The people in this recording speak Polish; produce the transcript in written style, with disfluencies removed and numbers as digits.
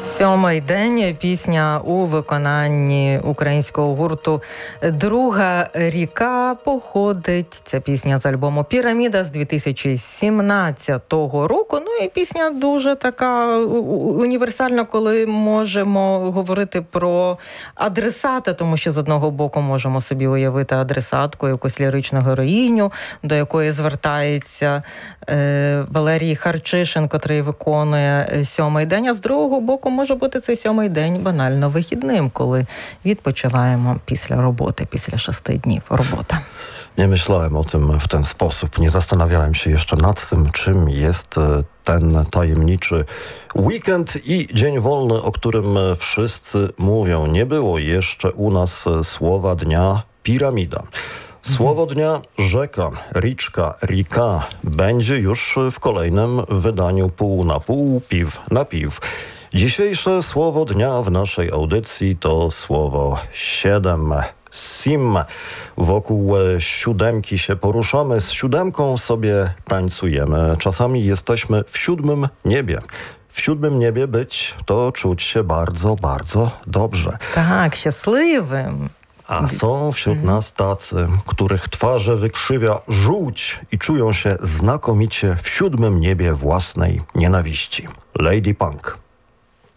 Сьомий день. Пісня у виконанні українського гурту «Друга ріка». Походить ця пісня з альбому «Піраміда» з 2017 року. Ну і пісня дуже така універсальна, коли можемо говорити про адресата, тому що з одного боку можемо собі уявити адресатку, якусь ліричну героїню, до якої звертається Валерій Харчишин, котрий виконує «Сьомий день», а з другого боку може бути цей сьомий день банально вихідним, коли відпочиваємо після роботи, після 6 dni роботи. Nie myślałem o tym w ten sposób. Nie zastanawiałem się jeszcze nad tym, czym jest ten tajemniczy weekend i dzień wolny, o którym wszyscy mówią. Nie było jeszcze u nas słowa dnia piramida. Słowo dnia rzeka, riczka, rika będzie już w kolejnym wydaniu pół na pół, piw na piw. Dzisiejsze słowo dnia w naszej audycji to słowo 7. Sim. Wokół siódemki się poruszamy, z siódemką sobie tańcujemy. Czasami jesteśmy w 7. niebie. W 7. niebie być to czuć się bardzo, bardzo dobrze. Tak, szczęśliwym. A są wśród nas tacy, których twarze wykrzywia żółć i czują się znakomicie w 7. niebie własnej nienawiści. Lady Punk.